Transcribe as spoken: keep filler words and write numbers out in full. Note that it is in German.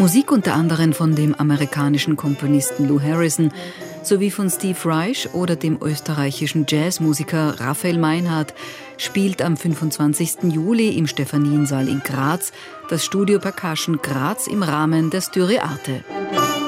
Musik unter anderem von dem amerikanischen Komponisten Lou Harrison sowie von Steve Reich oder dem österreichischen Jazzmusiker Raphael Meinhardt spielt am fünfundzwanzigsten Juli im Stephaniensaal in Graz das Studio Percussion Graz im Rahmen der Styrie Arte.